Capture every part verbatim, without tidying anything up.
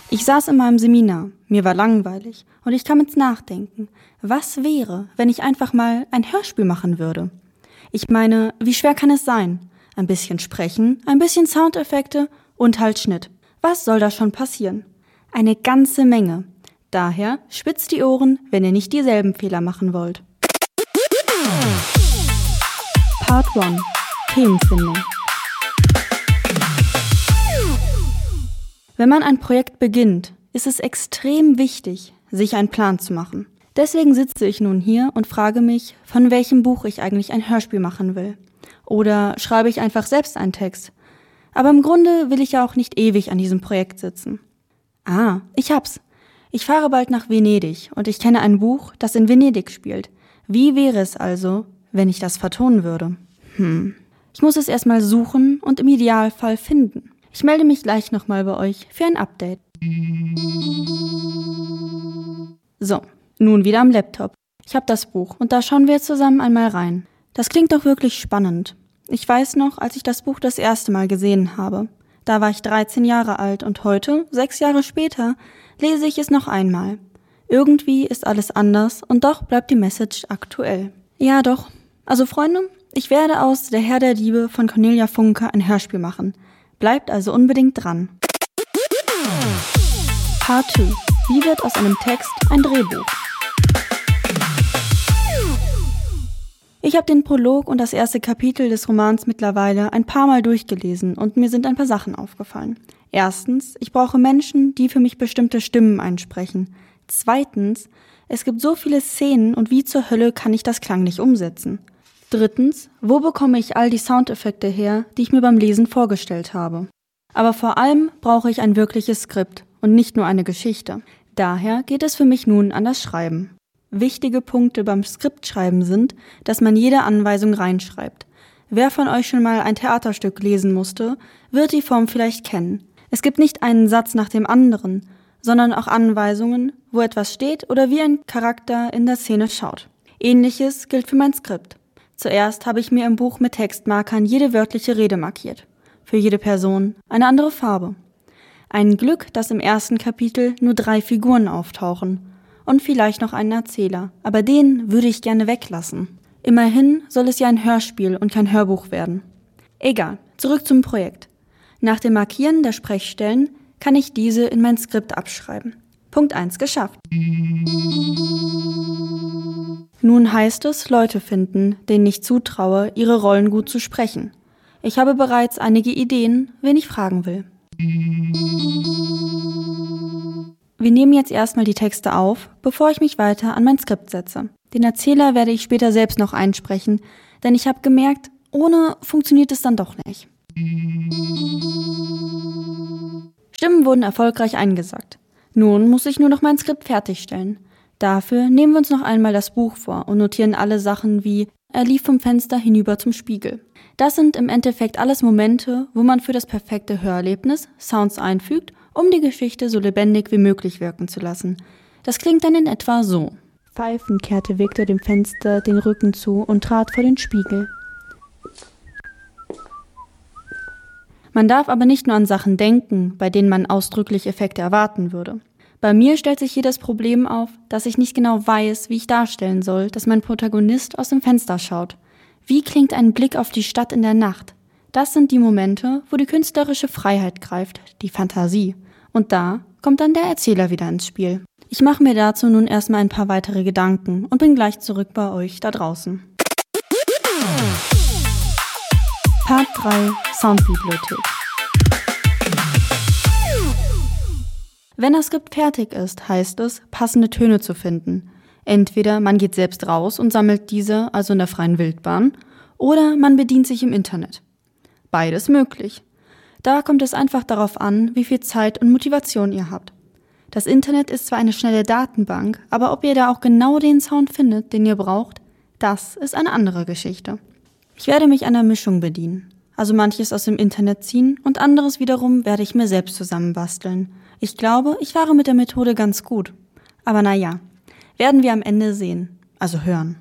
Ich saß in meinem Seminar, mir war langweilig und ich kam ins Nachdenken. Was wäre, wenn ich einfach mal ein Hörspiel machen würde? Ich meine, wie schwer kann es sein? Ein bisschen sprechen, ein bisschen Soundeffekte und halt Schnitt. Was soll da schon passieren? Eine ganze Menge. Daher spitzt die Ohren, wenn ihr nicht dieselben Fehler machen wollt. Part eins. Themenfindung. Wenn man ein Projekt beginnt, ist es extrem wichtig, sich einen Plan zu machen. Deswegen sitze ich nun hier und frage mich, von welchem Buch ich eigentlich ein Hörspiel machen will. Oder schreibe ich einfach selbst einen Text? Aber im Grunde will ich ja auch nicht ewig an diesem Projekt sitzen. Ah, ich hab's. Ich fahre bald nach Venedig und ich kenne ein Buch, das in Venedig spielt. Wie wäre es also, wenn ich das vertonen würde? Hm. Ich muss es erstmal suchen und im Idealfall finden. Ich melde mich gleich nochmal bei euch für ein Update. So, nun wieder am Laptop. Ich habe das Buch und da schauen wir zusammen einmal rein. Das klingt doch wirklich spannend. Ich weiß noch, als ich das Buch das erste Mal gesehen habe. Da war ich dreizehn Jahre alt und heute, sechs Jahre später, lese ich es noch einmal. Irgendwie ist alles anders und doch bleibt die Message aktuell. Ja doch. Also Freunde, ich werde aus Der Herr der Diebe von Cornelia Funke ein Hörspiel machen. Bleibt also unbedingt dran. Part zwei. Wie wird aus einem Text ein Drehbuch? Ich habe den Prolog und das erste Kapitel des Romans mittlerweile ein paar Mal durchgelesen und mir sind ein paar Sachen aufgefallen. Erstens, ich brauche Menschen, die für mich bestimmte Stimmen einsprechen. Zweitens, es gibt so viele Szenen und wie zur Hölle kann ich das klanglich umsetzen? Drittens, wo bekomme ich all die Soundeffekte her, die ich mir beim Lesen vorgestellt habe? Aber vor allem brauche ich ein wirkliches Skript und nicht nur eine Geschichte. Daher geht es für mich nun an das Schreiben. Wichtige Punkte beim Skriptschreiben sind, dass man jede Anweisung reinschreibt. Wer von euch schon mal ein Theaterstück lesen musste, wird die Form vielleicht kennen. Es gibt nicht einen Satz nach dem anderen, sondern auch Anweisungen, wo etwas steht oder wie ein Charakter in der Szene schaut. Ähnliches gilt für mein Skript. Zuerst habe ich mir im Buch mit Textmarkern jede wörtliche Rede markiert. Für jede Person eine andere Farbe. Ein Glück, dass im ersten Kapitel nur drei Figuren auftauchen. Und vielleicht noch einen Erzähler. Aber den würde ich gerne weglassen. Immerhin soll es ja ein Hörspiel und kein Hörbuch werden. Egal, zurück zum Projekt. Nach dem Markieren der Sprechstellen kann ich diese in mein Skript abschreiben. Punkt eins geschafft. Nun heißt es, Leute finden, denen ich zutraue, ihre Rollen gut zu sprechen. Ich habe bereits einige Ideen, wen ich fragen will. Wir nehmen jetzt erstmal die Texte auf, bevor ich mich weiter an mein Skript setze. Den Erzähler werde ich später selbst noch einsprechen, denn ich habe gemerkt, ohne funktioniert es dann doch nicht. Stimmen wurden erfolgreich eingesagt. Nun muss ich nur noch mein Skript fertigstellen. Dafür nehmen wir uns noch einmal das Buch vor und notieren alle Sachen wie er lief vom Fenster hinüber zum Spiegel. Das sind im Endeffekt alles Momente, wo man für das perfekte Hörerlebnis Sounds einfügt, um die Geschichte so lebendig wie möglich wirken zu lassen. Das klingt dann in etwa so. Pfeifend kehrte Victor dem Fenster den Rücken zu und trat vor den Spiegel. Man darf aber nicht nur an Sachen denken, bei denen man ausdrücklich Effekte erwarten würde. Bei mir stellt sich hier das Problem auf, dass ich nicht genau weiß, wie ich darstellen soll, dass mein Protagonist aus dem Fenster schaut. Wie klingt ein Blick auf die Stadt in der Nacht? Das sind die Momente, wo die künstlerische Freiheit greift, die Fantasie. Und da kommt dann der Erzähler wieder ins Spiel. Ich mache mir dazu nun erstmal ein paar weitere Gedanken und bin gleich zurück bei euch da draußen. Part drei. Soundbibliothek. Wenn das Skript fertig ist, heißt es, passende Töne zu finden. Entweder man geht selbst raus und sammelt diese, also in der freien Wildbahn, oder man bedient sich im Internet. Beides möglich. Da kommt es einfach darauf an, wie viel Zeit und Motivation ihr habt. Das Internet ist zwar eine schnelle Datenbank, aber ob ihr da auch genau den Sound findet, den ihr braucht, das ist eine andere Geschichte. Ich werde mich einer Mischung bedienen, also manches aus dem Internet ziehen und anderes wiederum werde ich mir selbst zusammenbasteln. Ich glaube, ich fahre mit der Methode ganz gut. Aber naja, werden wir am Ende sehen, also hören.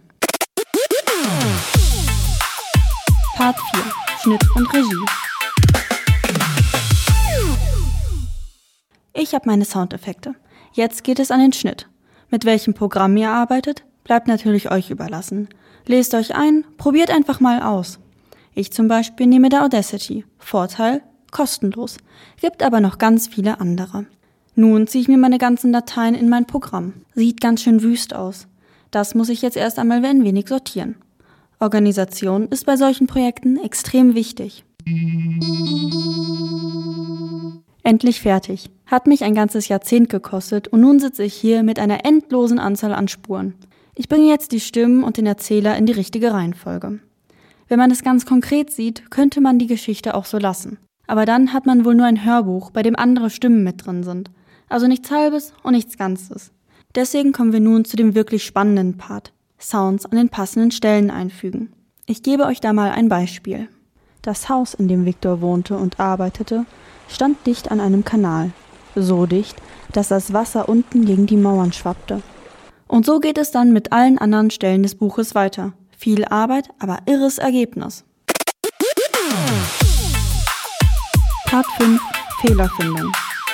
Part vier. Schnitt und Regie. Ich habe meine Soundeffekte. Jetzt geht es an den Schnitt. Mit welchem Programm ihr arbeitet, bleibt natürlich euch überlassen. Lest euch ein, probiert einfach mal aus. Ich zum Beispiel nehme da Audacity. Vorteil: kostenlos. Gibt aber noch ganz viele andere. Nun ziehe ich mir meine ganzen Dateien in mein Programm. Sieht ganz schön wüst aus. Das muss ich jetzt erst einmal ein wenig sortieren. Organisation ist bei solchen Projekten extrem wichtig. Endlich fertig. Hat mich ein ganzes Jahrzehnt gekostet und nun sitze ich hier mit einer endlosen Anzahl an Spuren. Ich bringe jetzt die Stimmen und den Erzähler in die richtige Reihenfolge. Wenn man es ganz konkret sieht, könnte man die Geschichte auch so lassen. Aber dann hat man wohl nur ein Hörbuch, bei dem andere Stimmen mit drin sind. Also nichts Halbes und nichts Ganzes. Deswegen kommen wir nun zu dem wirklich spannenden Part. Sounds an den passenden Stellen einfügen. Ich gebe euch da mal ein Beispiel. Das Haus, in dem Viktor wohnte und arbeitete, stand dicht an einem Kanal. So dicht, dass das Wasser unten gegen die Mauern schwappte. Und so geht es dann mit allen anderen Stellen des Buches weiter. Viel Arbeit, aber irres Ergebnis. Part fünf. Fehlerfindung.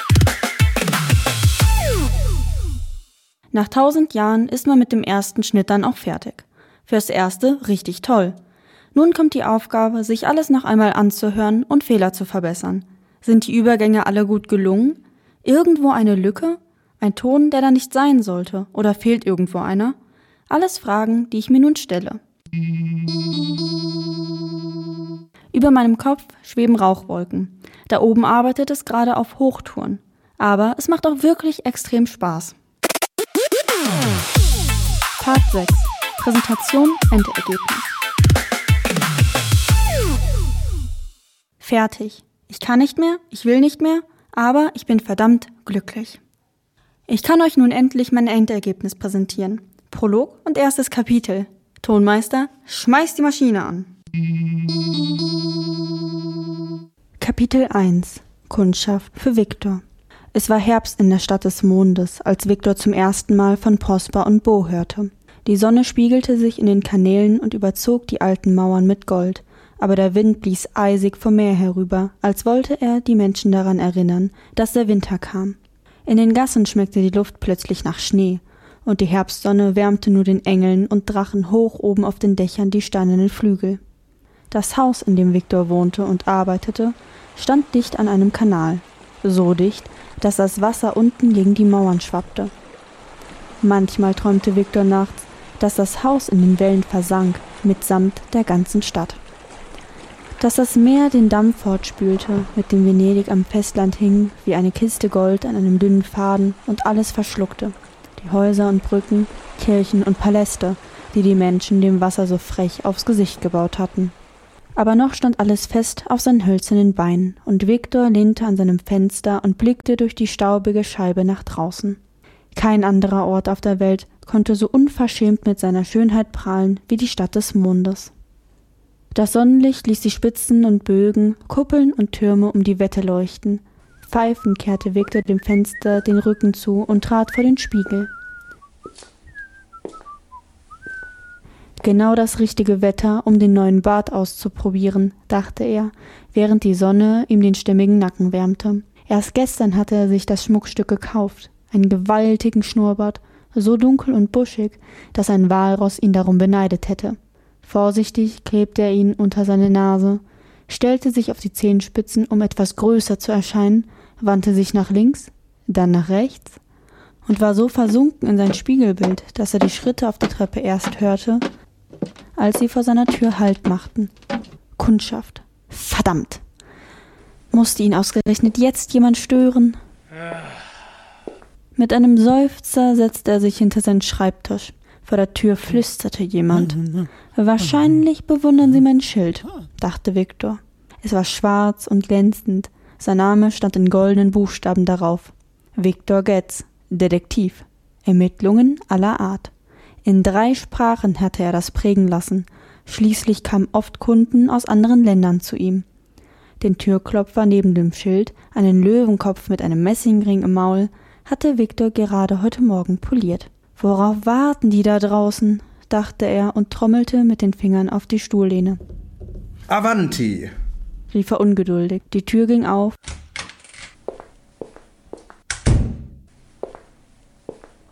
Nach tausend Jahren ist man mit dem ersten Schnitt dann auch fertig. Fürs Erste richtig toll. Nun kommt die Aufgabe, sich alles noch einmal anzuhören und Fehler zu verbessern. Sind die Übergänge alle gut gelungen? Irgendwo eine Lücke? Ein Ton, der da nicht sein sollte? Oder fehlt irgendwo einer? Alles Fragen, die ich mir nun stelle. Über meinem Kopf schweben Rauchwolken. Da oben arbeitet es gerade auf Hochtouren. Aber es macht auch wirklich extrem Spaß. Part sechs. Präsentation, Endergebnis. Fertig. Ich kann nicht mehr, ich will nicht mehr, aber ich bin verdammt glücklich. Ich kann euch nun endlich mein Endergebnis präsentieren. Prolog und erstes Kapitel. Tonmeister, schmeiß die Maschine an. Kapitel eins. Kundschaft für Viktor. Es war Herbst in der Stadt des Mondes, als Viktor zum ersten Mal von Prosper und Bo hörte. Die Sonne spiegelte sich in den Kanälen und überzog die alten Mauern mit Gold, aber der Wind blies eisig vom Meer herüber, als wollte er die Menschen daran erinnern, dass der Winter kam. In den Gassen schmeckte die Luft plötzlich nach Schnee, und die Herbstsonne wärmte nur den Engeln und Drachen hoch oben auf den Dächern die steinernen Flügel. Das Haus, in dem Viktor wohnte und arbeitete, stand dicht an einem Kanal, so dicht, dass das Wasser unten gegen die Mauern schwappte. Manchmal träumte Viktor nachts, dass das Haus in den Wellen versank, mitsamt der ganzen Stadt. Dass das Meer den Damm fortspülte, mit dem Venedig am Festland hing, wie eine Kiste Gold an einem dünnen Faden und alles verschluckte. Die Häuser und Brücken, Kirchen und Paläste, die die Menschen dem Wasser so frech aufs Gesicht gebaut hatten. Aber noch stand alles fest auf seinen hölzernen Beinen, und Viktor lehnte an seinem Fenster und blickte durch die staubige Scheibe nach draußen. Kein anderer Ort auf der Welt konnte so unverschämt mit seiner Schönheit prahlen wie die Stadt des Mondes. Das Sonnenlicht ließ die Spitzen und Bögen, Kuppeln und Türme um die Wette leuchten. Pfeifend kehrte Viktor dem Fenster den Rücken zu und trat vor den Spiegel. Genau das richtige Wetter, um den neuen Bart auszuprobieren, dachte er, während die Sonne ihm den stämmigen Nacken wärmte. Erst gestern hatte er sich das Schmuckstück gekauft, einen gewaltigen Schnurrbart, so dunkel und buschig, dass ein Walross ihn darum beneidet hätte. Vorsichtig klebte er ihn unter seine Nase, stellte sich auf die Zehenspitzen, um etwas größer zu erscheinen, wandte sich nach links, dann nach rechts und war so versunken in sein Spiegelbild, dass er die Schritte auf der Treppe erst hörte, als sie vor seiner Tür Halt machten. Kundschaft. Verdammt! Musste ihn ausgerechnet jetzt jemand stören? Mit einem Seufzer setzte er sich hinter seinen Schreibtisch. Vor der Tür flüsterte jemand. Wahrscheinlich bewundern sie mein Schild, dachte Viktor. Es war schwarz und glänzend. Sein Name stand in goldenen Buchstaben darauf. Viktor Getz, Detektiv. Ermittlungen aller Art. In drei Sprachen hatte er das prägen lassen. Schließlich kamen oft Kunden aus anderen Ländern zu ihm. Den Türklopfer neben dem Schild, einen Löwenkopf mit einem Messingring im Maul, hatte Viktor gerade heute Morgen poliert. »Worauf warten die da draußen?« dachte er und trommelte mit den Fingern auf die Stuhllehne. »Avanti«, rief er ungeduldig. Die Tür ging auf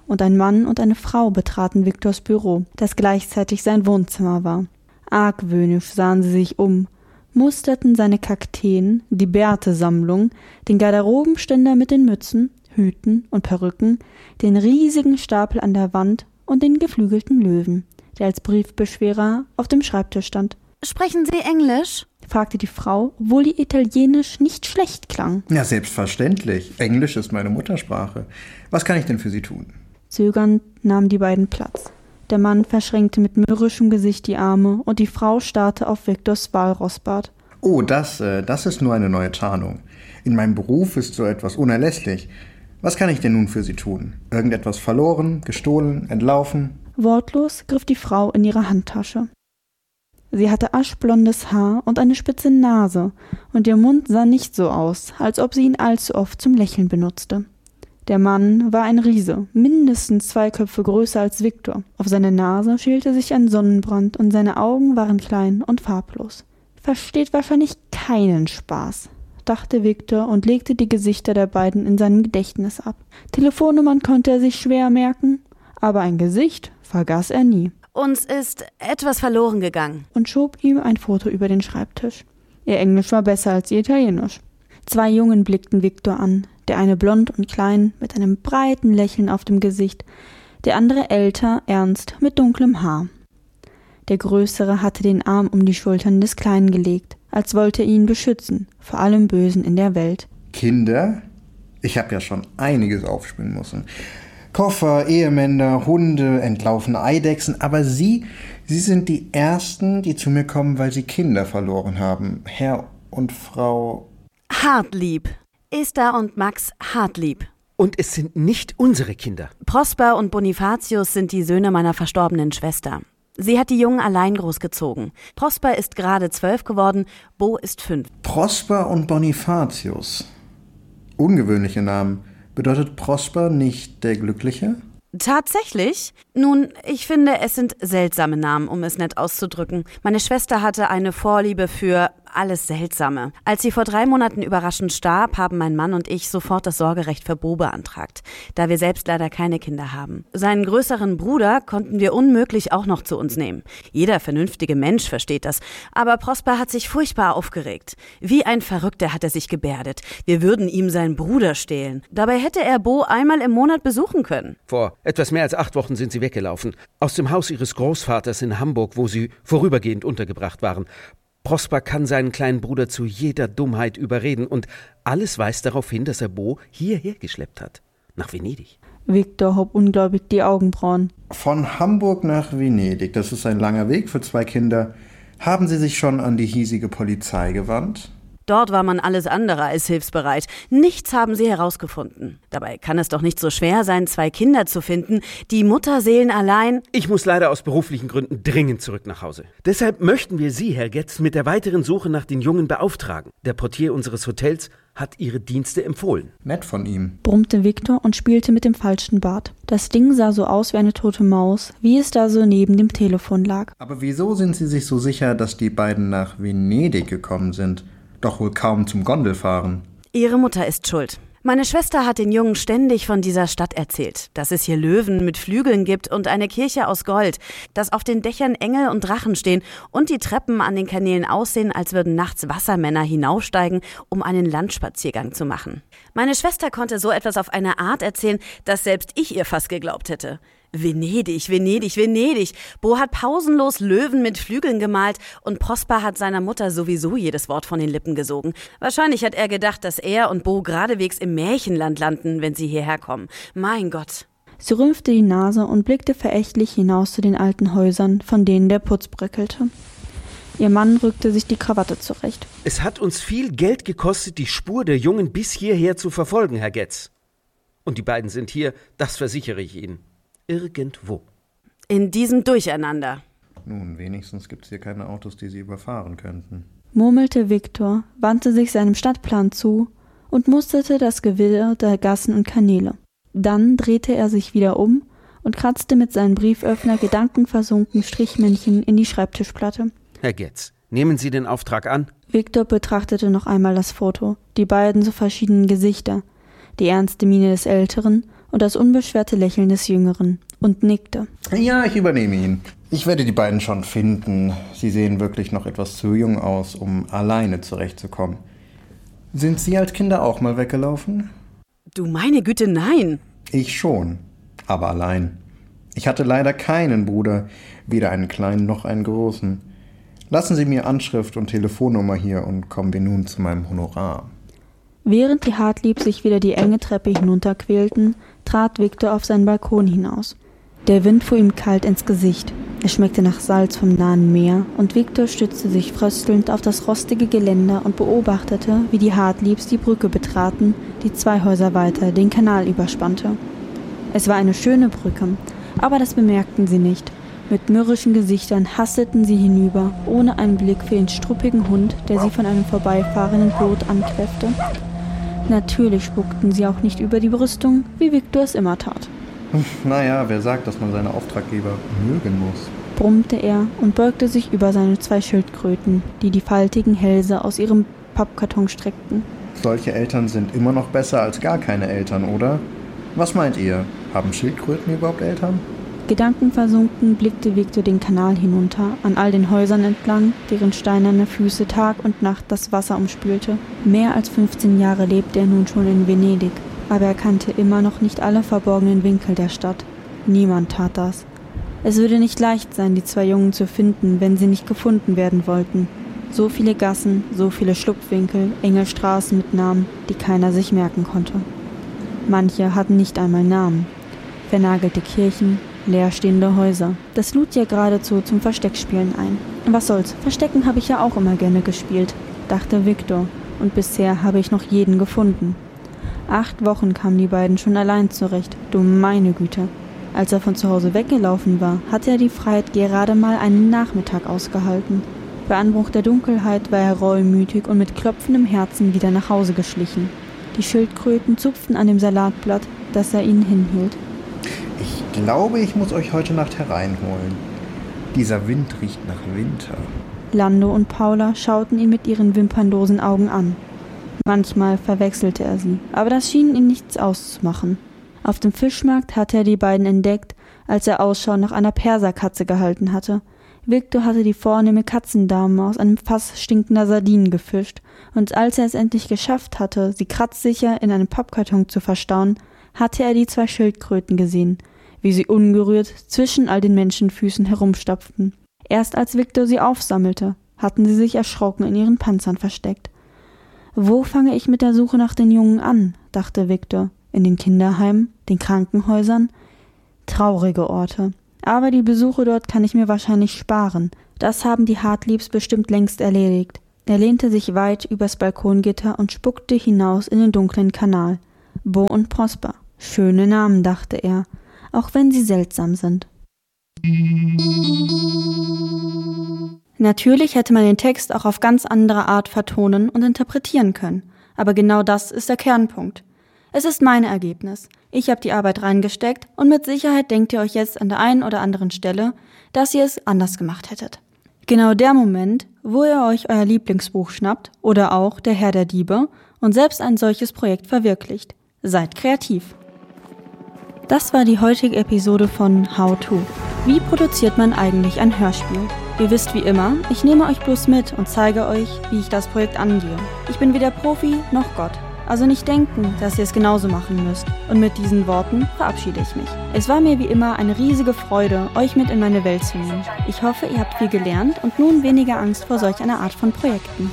und ein Mann und eine Frau betraten Viktors Büro, das gleichzeitig sein Wohnzimmer war. Argwöhnisch sahen sie sich um, musterten seine Kakteen, die Bärtesammlung, den Garderobenständer mit den Mützen, Hüten und Perücken, den riesigen Stapel an der Wand und den geflügelten Löwen, der als Briefbeschwerer auf dem Schreibtisch stand. »Sprechen Sie Englisch?« fragte die Frau, obwohl ihr Italienisch nicht schlecht klang. Ja, selbstverständlich. Englisch ist meine Muttersprache. Was kann ich denn für Sie tun? Zögernd nahmen die beiden Platz. Der Mann verschränkte mit mürrischem Gesicht die Arme und die Frau starrte auf Viktors Walrossbart. Oh, das, äh, das ist nur eine neue Tarnung. In meinem Beruf ist so etwas unerlässlich. Was kann ich denn nun für Sie tun? Irgendetwas verloren, gestohlen, entlaufen? Wortlos griff die Frau in ihre Handtasche. Sie hatte aschblondes Haar und eine spitze Nase, und ihr Mund sah nicht so aus, als ob sie ihn allzu oft zum Lächeln benutzte. Der Mann war ein Riese, mindestens zwei Köpfe größer als Viktor. Auf seine Nase schälte sich ein Sonnenbrand und seine Augen waren klein und farblos. »Versteht wahrscheinlich keinen Spaß«, dachte Viktor und legte die Gesichter der beiden in seinem Gedächtnis ab. Telefonnummern konnte er sich schwer merken, aber ein Gesicht vergaß er nie. »Uns ist etwas verloren gegangen«, und schob ihm ein Foto über den Schreibtisch. Ihr Englisch war besser als ihr Italienisch. Zwei Jungen blickten Viktor an, der eine blond und klein, mit einem breiten Lächeln auf dem Gesicht, der andere älter, ernst, mit dunklem Haar. Der Größere hatte den Arm um die Schultern des Kleinen gelegt, als wollte er ihn beschützen, vor allem Bösen in der Welt. Kinder? Ich habe ja schon einiges aufspüren müssen. Koffer, Ehemänner, Hunde, entlaufene Eidechsen, aber Sie, Sie sind die Ersten, die zu mir kommen, weil Sie Kinder verloren haben. Herr und Frau... Hartlieb. Esther und Max Hartlieb. Und es sind nicht unsere Kinder. Prosper und Bonifatius sind die Söhne meiner verstorbenen Schwester. Sie hat die Jungen allein großgezogen. Prosper ist gerade zwölf geworden, Bo ist fünf. Prosper und Bonifatius. Ungewöhnliche Namen. Bedeutet Prosper nicht der Glückliche? Tatsächlich? Nun, ich finde, es sind seltsame Namen, um es nett auszudrücken. Meine Schwester hatte eine Vorliebe für alles Seltsame. Als sie vor drei Monaten überraschend starb, haben mein Mann und ich sofort das Sorgerecht für Bo beantragt, da wir selbst leider keine Kinder haben. Seinen größeren Bruder konnten wir unmöglich auch noch zu uns nehmen. Jeder vernünftige Mensch versteht das, aber Prosper hat sich furchtbar aufgeregt. Wie ein Verrückter hat er sich gebärdet. Wir würden ihm seinen Bruder stehlen. Dabei hätte er Bo einmal im Monat besuchen können. Vor etwas mehr als acht Wochen sind sie weggelaufen. Aus dem Haus ihres Großvaters in Hamburg, wo sie vorübergehend untergebracht waren. Prosper kann seinen kleinen Bruder zu jeder Dummheit überreden und alles weist darauf hin, dass er Bo hierher geschleppt hat. Nach Venedig. Viktor hob ungläubig die Augenbrauen. Von Hamburg nach Venedig, das ist ein langer Weg für zwei Kinder. Haben Sie sich schon an die hiesige Polizei gewandt? Dort war man alles andere als hilfsbereit. Nichts haben sie herausgefunden. Dabei kann es doch nicht so schwer sein, zwei Kinder zu finden, die Mutterseelen allein... Ich muss leider aus beruflichen Gründen dringend zurück nach Hause. Deshalb möchten wir Sie, Herr Getz, mit der weiteren Suche nach den Jungen beauftragen. Der Portier unseres Hotels hat Ihre Dienste empfohlen. Nett von ihm, brummte Viktor und spielte mit dem falschen Bart. Das Ding sah so aus wie eine tote Maus, wie es da so neben dem Telefon lag. Aber wieso sind Sie sich so sicher, dass die beiden nach Venedig gekommen sind? Doch wohl kaum zum Gondelfahren. Ihre Mutter ist schuld. Meine Schwester hat den Jungen ständig von dieser Stadt erzählt, dass es hier Löwen mit Flügeln gibt und eine Kirche aus Gold, dass auf den Dächern Engel und Drachen stehen und die Treppen an den Kanälen aussehen, als würden nachts Wassermänner hinaufsteigen, um einen Landspaziergang zu machen. Meine Schwester konnte so etwas auf eine Art erzählen, dass selbst ich ihr fast geglaubt hätte. Venedig, Venedig, Venedig. Bo hat pausenlos Löwen mit Flügeln gemalt und Prosper hat seiner Mutter sowieso jedes Wort von den Lippen gesogen. Wahrscheinlich hat er gedacht, dass er und Bo geradewegs im Märchenland landen, wenn sie hierher kommen. Mein Gott. Sie rümpfte die Nase und blickte verächtlich hinaus zu den alten Häusern, von denen der Putz bröckelte. Ihr Mann rückte sich die Krawatte zurecht. Es hat uns viel Geld gekostet, die Spur der Jungen bis hierher zu verfolgen, Herr Getz. Und die beiden sind hier, das versichere ich Ihnen. Irgendwo. In diesem Durcheinander. Nun, wenigstens gibt es hier keine Autos, die sie überfahren könnten. Murmelte Viktor, wandte sich seinem Stadtplan zu und musterte das Gewirr der Gassen und Kanäle. Dann drehte er sich wieder um und kratzte mit seinem Brieföffner gedankenversunken Strichmännchen in die Schreibtischplatte. Herr Getz, nehmen Sie den Auftrag an? Viktor betrachtete noch einmal das Foto, die beiden so verschiedenen Gesichter, die ernste Miene des Älteren und das unbeschwerte Lächeln des Jüngeren und nickte. Ja, ich übernehme ihn. Ich werde die beiden schon finden. Sie sehen wirklich noch etwas zu jung aus, um alleine zurechtzukommen. Sind Sie als Kinder auch mal weggelaufen? Du meine Güte, nein. Ich schon, aber allein. Ich hatte leider keinen Bruder, weder einen kleinen noch einen großen. Lassen Sie mir Anschrift und Telefonnummer hier und kommen wir nun zu meinem Honorar. Während die Hartlieb sich wieder die enge Treppe hinunterquälten, trat Viktor auf seinen Balkon hinaus. Der Wind fuhr ihm kalt ins Gesicht. Es schmeckte nach Salz vom nahen Meer und Viktor stützte sich fröstelnd auf das rostige Geländer und beobachtete, wie die Hartliebs die Brücke betraten, die zwei Häuser weiter den Kanal überspannte. Es war eine schöne Brücke, aber das bemerkten sie nicht. Mit mürrischen Gesichtern hasteten sie hinüber, ohne einen Blick für den struppigen Hund, der sie von einem vorbeifahrenden Boot ankläffte. Natürlich spuckten sie auch nicht über die Brüstung, wie Viktor es immer tat. Naja, wer sagt, dass man seine Auftraggeber mögen muss? Brummte er und beugte sich über seine zwei Schildkröten, die die faltigen Hälse aus ihrem Pappkarton streckten. Solche Eltern sind immer noch besser als gar keine Eltern, oder? Was meint ihr? Haben Schildkröten überhaupt Eltern? Gedankenversunken blickte Viktor den Kanal hinunter, an all den Häusern entlang, deren steinerne Füße Tag und Nacht das Wasser umspülte. Mehr als fünfzehn Jahre lebte er nun schon in Venedig, aber er kannte immer noch nicht alle verborgenen Winkel der Stadt. Niemand tat das. Es würde nicht leicht sein, die zwei Jungen zu finden, wenn sie nicht gefunden werden wollten. So viele Gassen, so viele Schlupfwinkel, enge Straßen mit Namen, die keiner sich merken konnte. Manche hatten nicht einmal Namen. Vernagelte Kirchen, leerstehende Häuser. Das lud ja geradezu zum Versteckspielen ein. Was soll's, Verstecken habe ich ja auch immer gerne gespielt, dachte Viktor, und bisher habe ich noch jeden gefunden. Acht Wochen kamen die beiden schon allein zurecht, du meine Güte. Als er von zu Hause weggelaufen war, hatte er die Freiheit gerade mal einen Nachmittag ausgehalten. Bei Anbruch der Dunkelheit war er reumütig und mit klopfendem Herzen wieder nach Hause geschlichen. Die Schildkröten zupften an dem Salatblatt, das er ihnen hinhielt. Ich glaube, ich muss euch heute Nacht hereinholen. Dieser Wind riecht nach Winter. Lando und Paula schauten ihn mit ihren wimpernlosen Augen an. Manchmal verwechselte er sie, aber das schien ihn nichts auszumachen. Auf dem Fischmarkt hatte er die beiden entdeckt, als er Ausschau nach einer Perserkatze gehalten hatte. Viktor hatte die vornehme Katzendame aus einem Fass stinkender Sardinen gefischt, und als er es endlich geschafft hatte, sie kratzsicher in einem Pappkarton zu verstauen, hatte er die zwei Schildkröten gesehen, wie sie ungerührt zwischen all den Menschenfüßen herumstapften. Erst als Viktor sie aufsammelte, hatten sie sich erschrocken in ihren Panzern versteckt. Wo fange ich mit der Suche nach den Jungen an, dachte Viktor. In den Kinderheimen, den Krankenhäusern? Traurige Orte. Aber die Besuche dort kann ich mir wahrscheinlich sparen. Das haben die Hartliebs bestimmt längst erledigt. Er lehnte sich weit übers Balkongitter und spuckte hinaus in den dunklen Kanal. Bo und Prosper. Schöne Namen, dachte er, auch wenn sie seltsam sind. Natürlich hätte man den Text auch auf ganz andere Art vertonen und interpretieren können. Aber genau das ist der Kernpunkt. Es ist mein Ergebnis. Ich habe die Arbeit reingesteckt und mit Sicherheit denkt ihr euch jetzt an der einen oder anderen Stelle, dass ihr es anders gemacht hättet. Genau der Moment, wo ihr euch euer Lieblingsbuch schnappt oder auch Der Herr der Diebe und selbst ein solches Projekt verwirklicht. Seid kreativ. Das war die heutige Episode von How To. Wie produziert man eigentlich ein Hörspiel? Ihr wisst wie immer, ich nehme euch bloß mit und zeige euch, wie ich das Projekt angehe. Ich bin weder Profi noch Gott. Also nicht denken, dass ihr es genauso machen müsst. Und mit diesen Worten verabschiede ich mich. Es war mir wie immer eine riesige Freude, euch mit in meine Welt zu nehmen. Ich hoffe, ihr habt viel gelernt und nun weniger Angst vor solch einer Art von Projekten.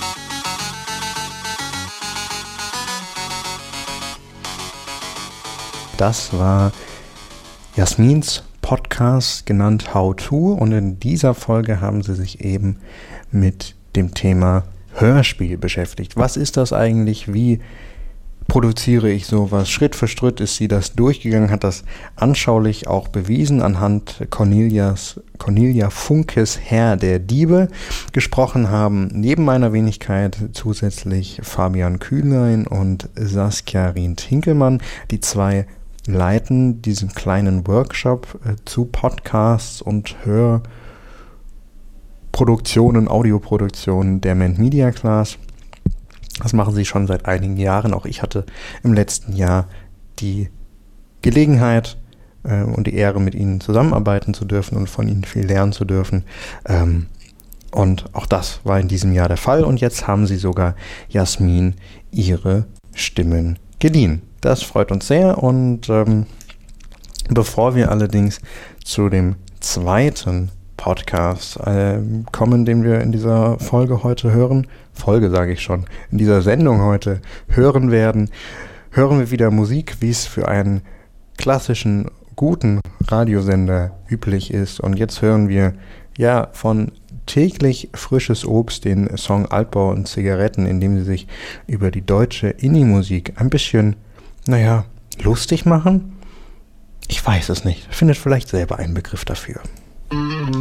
Das war Jasmins Podcast, genannt How To, und in dieser Folge haben sie sich eben mit dem Thema Hörspiel beschäftigt. Was ist das eigentlich? Wie produziere ich sowas? Schritt für Schritt ist sie das durchgegangen, hat das anschaulich auch bewiesen anhand Cornelias, Cornelia Funkes Herr der Diebe. Gesprochen haben neben meiner Wenigkeit zusätzlich Fabian Kühlein und Saskia Rient-Hinkelmann. Die zwei leiten diesen kleinen Workshop äh, zu Podcasts und Hörproduktionen, Audioproduktionen der Ment Media Class. Das machen sie schon seit einigen Jahren. Auch ich hatte im letzten Jahr die Gelegenheit äh, und die Ehre, mit ihnen zusammenarbeiten zu dürfen und von ihnen viel lernen zu dürfen. Ähm, und auch das war in diesem Jahr der Fall. Und jetzt haben sie sogar Jasmin ihre Stimmen geliehen. Das freut uns sehr. Und ähm, bevor wir allerdings zu dem zweiten Podcast äh, kommen, den wir in dieser Folge heute hören, Folge sage ich schon, in dieser Sendung heute hören werden, hören wir wieder Musik, wie es für einen klassischen, guten Radiosender üblich ist. Und jetzt hören wir ja von Täglich frisches Obst den Song Altbau und Zigaretten, in dem sie sich über die deutsche Indie-Musik ein bisschen, naja, lustig machen. Ich weiß es nicht. Findet vielleicht selber einen Begriff dafür.